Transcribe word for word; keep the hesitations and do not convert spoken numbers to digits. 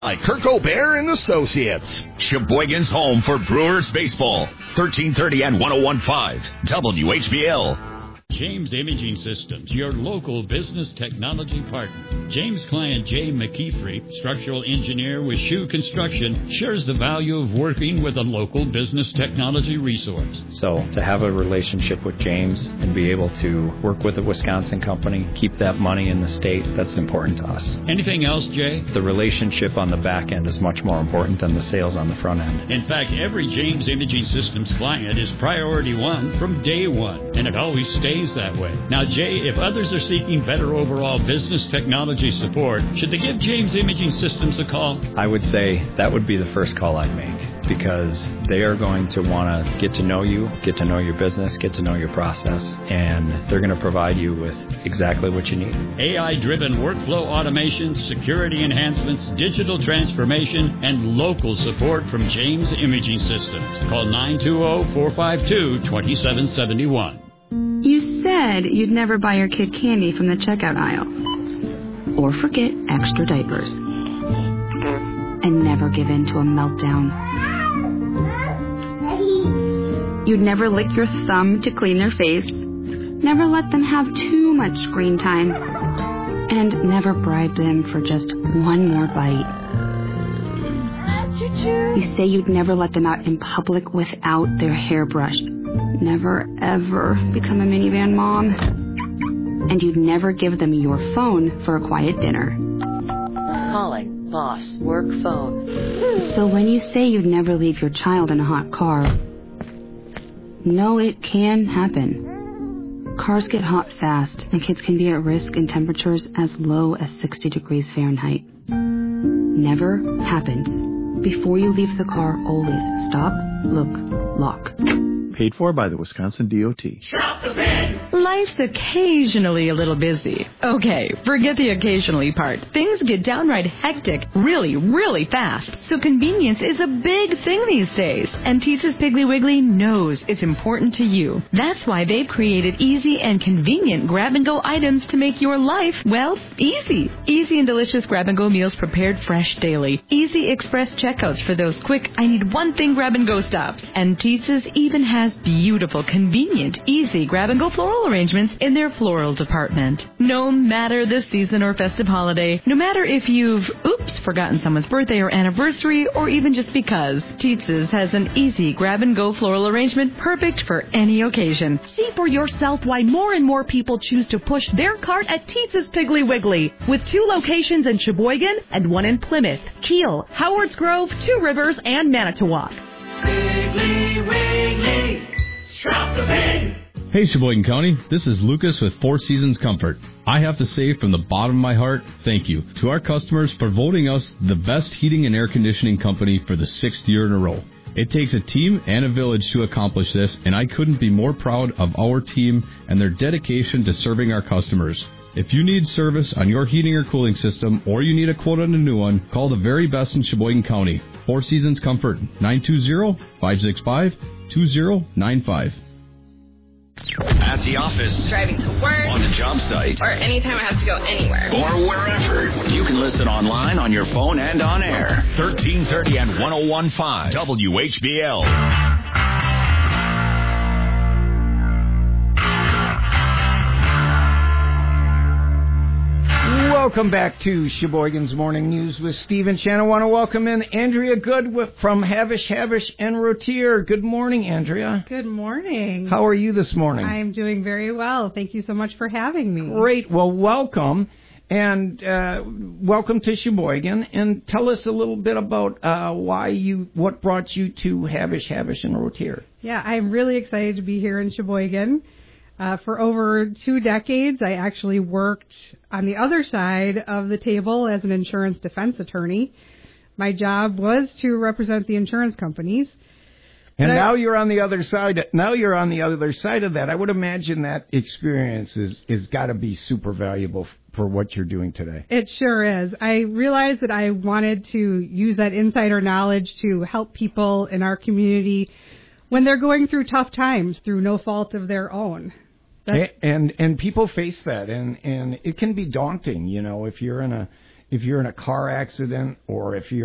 By Kirk O'Bear and Associates. Sheboygan's home for Brewers baseball. thirteen thirty and one oh one point five W H B L. James Imaging Systems, your local business technology partner. James' client Jay McKeefrey, structural engineer with Shoe Construction, shares the value of working with a local business technology resource. So to have a relationship with James and be able to work with a Wisconsin company, keep that money in the state, that's important to us. Anything else, Jay? The relationship on the back end is much more important than the sales on the front end. In fact, every James Imaging Systems client is priority one from day one, and it always stays that way. Now, Jay, if others are seeking better overall business technology support, should they give James Imaging Systems a call? I would say that would be the first call I'd make, because they are going to want to get to know you, get to know your business, get to know your process, and they're going to provide you with exactly what you need. A I-driven workflow automation, security enhancements, digital transformation, and local support from James Imaging Systems. Call nine two zero, four five two, two seven seven one. You said you'd never buy your kid candy from the checkout aisle. Or forget extra diapers. And never give in to a meltdown. You'd never lick your thumb to clean their face. Never let them have too much screen time. And never bribe them for just one more bite. You say you'd never let them out in public without their hair brushed. Never, ever become a minivan mom. And you'd never give them your phone for a quiet dinner. Calling boss work phone. So when you say you'd never leave your child in a hot car, no, it can happen. Cars get hot fast, and kids can be at risk in temperatures as low as sixty degrees Fahrenheit. Never happens. Before you leave the car, always stop, look, lock. Paid for by the Wisconsin D O T. Shop the bin! Life's occasionally a little busy. Okay, forget the occasionally part. Things get downright hectic really, really fast. So convenience is a big thing these days. And Teetza's Piggly Wiggly knows it's important to you. That's why they've created easy and convenient grab-and-go items to make your life, well, easy. Easy and delicious grab-and-go meals prepared fresh daily. Easy express checkouts for those quick, I need one thing grab-and-go stops. And Teetza's even has beautiful, convenient, easy grab-and-go floral arrangements in their floral department. No matter the season or festive holiday, no matter if you've, oops, forgotten someone's birthday or anniversary, or even just because, Teetza's has an easy grab-and-go floral arrangement perfect for any occasion. See for yourself why more and more people choose to push their cart at Teetza's Piggly Wiggly, with two locations in Sheboygan and one in Plymouth, Kiel, Howards Grove, Two Rivers, and Manitowoc. Piggly Wiggly, shop the bin! Hey Sheboygan County, this is Lucas with Four Seasons Comfort. I have to say from the bottom of my heart, thank you to our customers for voting us the best heating and air conditioning company for the sixth year in a row. It takes a team and a village to accomplish this, and I couldn't be more proud of our team and their dedication to serving our customers. If you need service on your heating or cooling system, or you need a quote on a new one, call the very best in Sheboygan County. Four Seasons Comfort, nine two zero, five six five, two zero nine five. At the office, driving to work, on the job site, or anytime I have to go anywhere, or wherever. You can listen online, on your phone, and on air. thirteen thirty and one oh one point five W H B L. Welcome back to Sheboygan's Morning News with Steve and Shannon. I want to welcome in Andrea Good with, from Havish, Havish and Rotier. Good morning, Andrea. Good morning. How are you this morning? I'm doing very well. Thank you so much for having me. Great. Well, welcome. And uh, welcome to Sheboygan. And tell us a little bit about uh, why you, what brought you to Havish, Havish and Rotier. Yeah, I'm really excited to be here in Sheboygan. Uh, for over two decades, I actually worked on the other side of the table as an insurance defense attorney. My job was to represent the insurance companies. And but now I, you're on the other side. Now you're on the other side of that. I would imagine that experience is is got to be super valuable for what you're doing today. It sure is. I realized that I wanted to use that insider knowledge to help people in our community when they're going through tough times through no fault of their own. And, and and people face that, and, and it can be daunting, you know, if you're in a if you're in a car accident or if you're